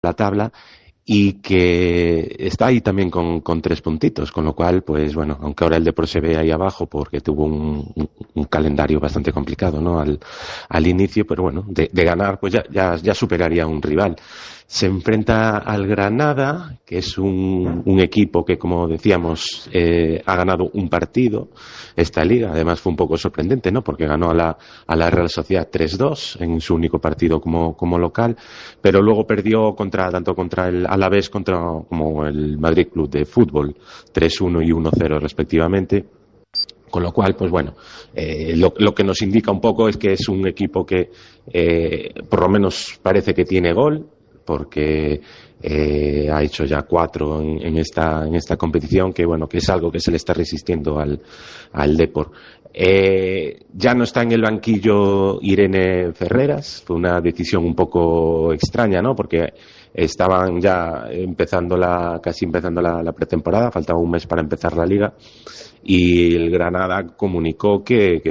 la tabla y que está ahí también con 3 puntitos, con lo cual, pues bueno, aunque ahora el Depor se ve ahí abajo porque tuvo un calendario bastante complicado, ¿no? Al inicio, pero bueno, de ganar, pues ya superaría a un rival. Se enfrenta al Granada, que es un equipo que, como decíamos, ha ganado un partido esta liga. Además fue un poco sorprendente, ¿no? Porque ganó a la Real Sociedad 3-2 en su único partido como local, pero luego perdió tanto contra el Alavés como el Madrid Club de Fútbol, 3-1 y 1-0 respectivamente. Con lo cual, pues bueno, lo que nos indica un poco es que es un equipo que por lo menos parece que tiene gol, porque ha hecho ya 4 en esta competición, que bueno, que es algo que se le está resistiendo al Depor. Ya no está en el banquillo Irene Ferreras, fue una decisión un poco extraña, ¿no? Porque estaban ya casi empezando la pretemporada, faltaba un mes para empezar la liga, y el Granada comunicó que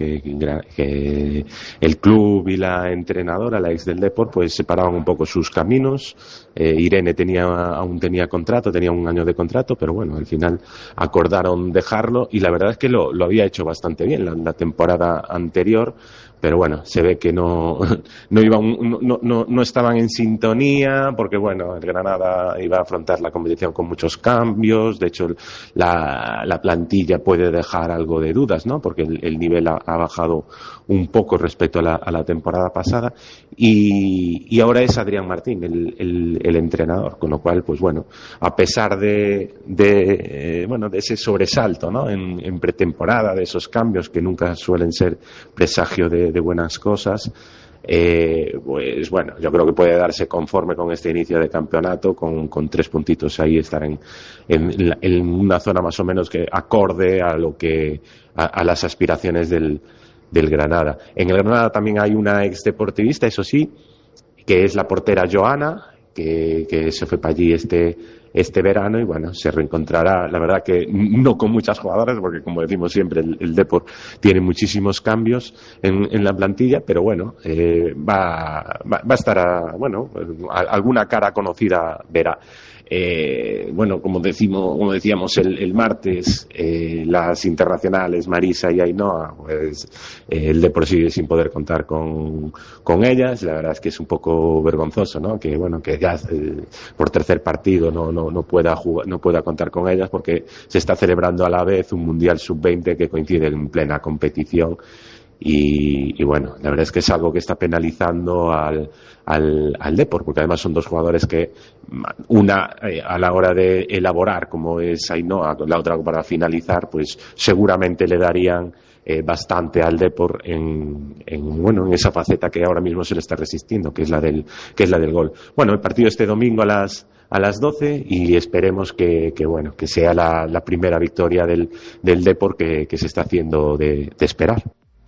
el club y la entrenadora, la ex del Depor, pues separaban un poco sus caminos. Irene aún tenía contrato, tenía un año de contrato, pero bueno, al final acordaron dejarlo, y la verdad es que lo había hecho bastante bien la temporada anterior, pero bueno, se ve que no estaban en sintonía, porque bueno, el Granada iba a afrontar la competición con muchos cambios. De hecho, la plantilla puede dejar algo de dudas, ¿no? Porque el nivel ha bajado un poco respecto a la temporada pasada, y ahora es Adrián Martín el entrenador, con lo cual, pues bueno, a pesar de ese sobresalto, ¿no? En pretemporada, de esos cambios que nunca suelen ser presagio de buenas cosas, pues bueno, yo creo que puede darse conforme con este inicio de campeonato, con 3 puntitos ahí, estar en una zona más o menos que acorde a las aspiraciones del Granada. En el Granada también hay una ex deportivista, eso sí, que es la portera Joana, que se fue para allí este verano, y bueno, se reencontrará, la verdad que no con muchas jugadoras, porque como decimos siempre, el Depor tiene muchísimos cambios en la plantilla, pero bueno, va a estar alguna cara conocida verá. Bueno, como decíamos el martes, las internacionales Marisa y Ainhoa, pues el Depor sigue sin poder contar con ellas. La verdad es que es un poco vergonzoso, ¿no? Que bueno, que ya por tercer partido no pueda contar con ellas, porque se está celebrando a la vez un Mundial Sub-20 que coincide en plena competición. Y bueno, la verdad es que es algo que está penalizando al Depor, porque además son 2 jugadores que una a la hora de elaborar, como es Ainhoa, la otra para finalizar, pues seguramente le darían bastante al Depor en esa faceta que ahora mismo se le está resistiendo, que es la del gol. Bueno, el partido este domingo a las 12, y esperemos que sea la primera victoria del Depor que se está haciendo de esperar.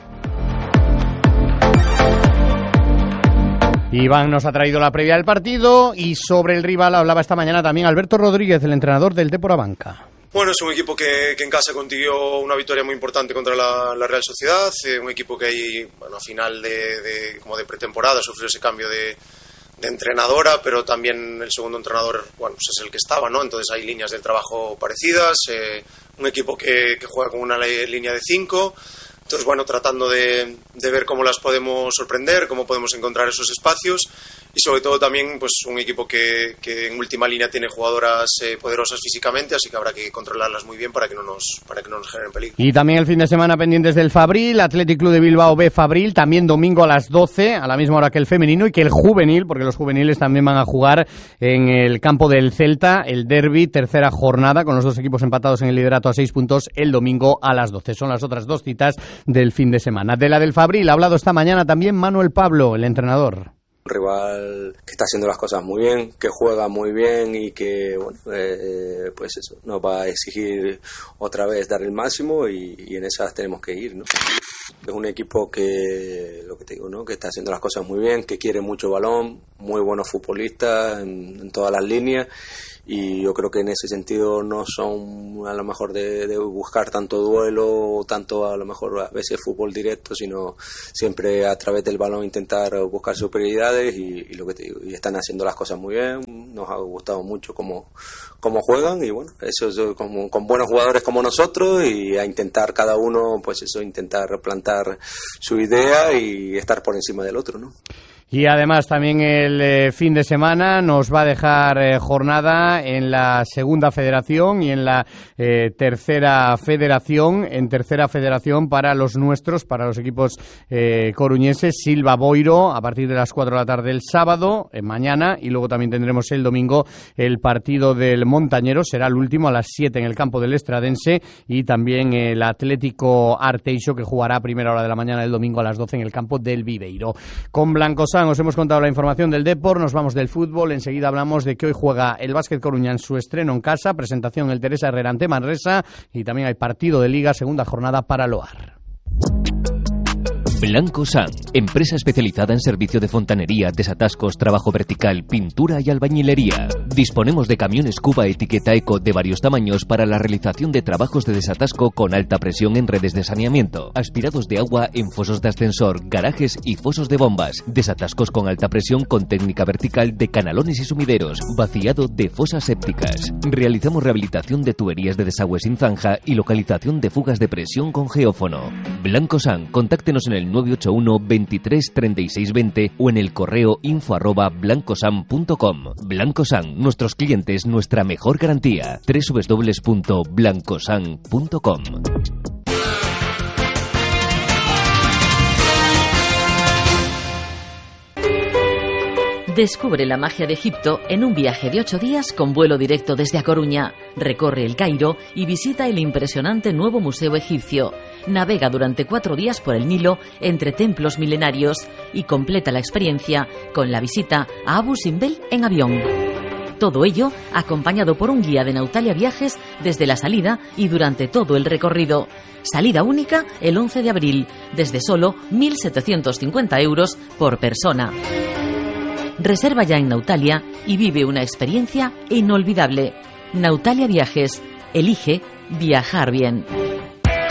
Iván nos ha traído la previa del partido, y sobre el rival hablaba esta mañana también Alberto Rodríguez, el entrenador del Depor Abanca. Bueno, es un equipo que en casa consiguió una victoria muy importante contra la Real Sociedad, un equipo que ahí, a final de pretemporada sufrió ese cambio de entrenadora, pero también el segundo entrenador, pues es el que estaba, ¿no? Entonces hay líneas de trabajo parecidas, un equipo que juega con una línea de 5. Entonces, bueno, tratando de ver cómo las podemos sorprender, cómo podemos encontrar esos espacios, y sobre todo también pues un equipo que en última línea tiene jugadoras poderosas físicamente, así que habrá que controlarlas muy bien para que no nos generen peligro. Y también el fin de semana pendientes del Fabril, Athletic Club de Bilbao B Fabril, también domingo a las 12, a la misma hora que el femenino y que el juvenil, porque los juveniles también van a jugar en el campo del Celta, el derbi, tercera jornada, con los 2 equipos empatados en el liderato a 6 puntos, el domingo a las 12. Son las otras 2 citas del fin de semana. De la del Fabril ha hablado esta mañana también Manuel Pablo, el entrenador. Un rival que está haciendo las cosas muy bien, que juega muy bien y que pues eso, nos va a exigir otra vez dar el máximo, y en esas tenemos que ir, ¿no? Es un equipo que, lo que te digo, ¿no? Que está haciendo las cosas muy bien, que quiere mucho balón, muy buenos futbolistas en todas las líneas, y yo creo que en ese sentido no son a lo mejor de buscar tanto duelo, tanto a lo mejor a veces fútbol directo, sino siempre a través del balón intentar buscar superioridades y lo que te digo, y están haciendo las cosas muy bien. Nos ha gustado mucho cómo juegan y bueno, eso es con buenos jugadores como nosotros, y a intentar cada uno, pues eso, intentar plantar su idea y estar por encima del otro, ¿no? Y además también el fin de semana nos va a dejar jornada en la segunda federación y en la tercera federación. En tercera federación para los nuestros, para los equipos coruñeses, Silva Boiro a partir de las 4 de la tarde el sábado, mañana, y luego también tendremos el domingo el partido del Montañero, será el último a las 7 en el campo del Estradense, y también el Atlético Arteixo, que jugará a primera hora de la mañana el domingo a las 12 en el campo del Viveiro. Con Blancosán os hemos contado la información del Depor, nos vamos del fútbol, enseguida hablamos de que hoy juega el Básquet Coruña en su estreno en casa, presentación el Teresa Herrera ante Manresa, y también hay partido de Liga, segunda jornada para Loar. Blancosán, empresa especializada en servicio de fontanería, desatascos, trabajo vertical, pintura y albañilería. Disponemos de camiones Cuba etiqueta Eco de varios tamaños para la realización de trabajos de desatasco con alta presión en redes de saneamiento, aspirados de agua en fosos de ascensor, garajes y fosos de bombas, desatascos con alta presión con técnica vertical de canalones y sumideros, vaciado de fosas sépticas. Realizamos rehabilitación de tuberías de desagüe sin zanja y localización de fugas de presión con geófono. Blancosán, contáctenos en el 981 23 36 20 o en el correo info@blancosan.com. Blancosán, nuestros clientes, nuestra mejor garantía. www.blancosan.com. Descubre la magia de Egipto en un viaje de 8 días con vuelo directo desde A Coruña. Recorre el Cairo y visita el impresionante nuevo museo egipcio. Navega durante 4 días por el Nilo entre templos milenarios y completa la experiencia con la visita a Abu Simbel en avión. Todo ello acompañado por un guía de Nautalia Viajes desde la salida y durante todo el recorrido. Salida única el 11 de abril, desde solo 1.750 euros por persona. Reserva ya en Nautalia y vive una experiencia inolvidable. Nautalia Viajes. Elige viajar bien.